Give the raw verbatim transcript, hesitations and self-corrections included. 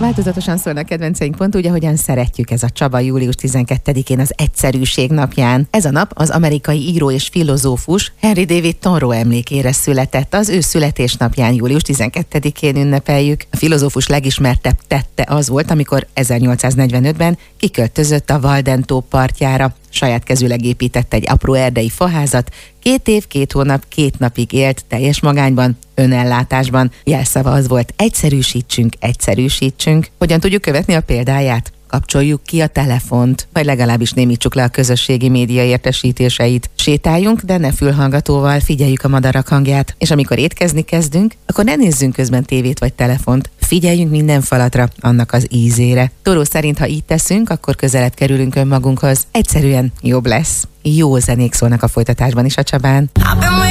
Változatosan szólnak kedvenceink pont úgy, ahogyan szeretjük, ez a Csaba július tizenkettedikén az egyszerűség napján. Ez a nap az amerikai író és filozófus Henry David Thoreau emlékére született. Az ő születésnapján július tizenkettedikén ünnepeljük. A filozófus legismertebb tette az volt, amikor ezernyolcszáznegyvenötben kiköltözött a Walden tó partjára. Saját kezűleg épített egy apró erdei faházat, két év, két hónap, két napig élt teljes magányban, önellátásban. Jelszava az volt: egyszerűsítsünk, egyszerűsítsünk. Hogyan tudjuk követni a példáját? Kapcsoljuk ki a telefont, vagy legalábbis némítsuk le a közösségi média értesítéseit. Sétáljunk, de ne fülhallgatóval, figyeljük a madarak hangját. És amikor étkezni kezdünk, akkor ne nézzünk közben tévét vagy telefont. Figyeljünk minden falatra, annak az ízére. Thoreau szerint, ha így teszünk, akkor közelebb kerülünk önmagunkhoz. Egyszerűen jobb lesz. Jó zenék szólnak a folytatásban is a Csabán.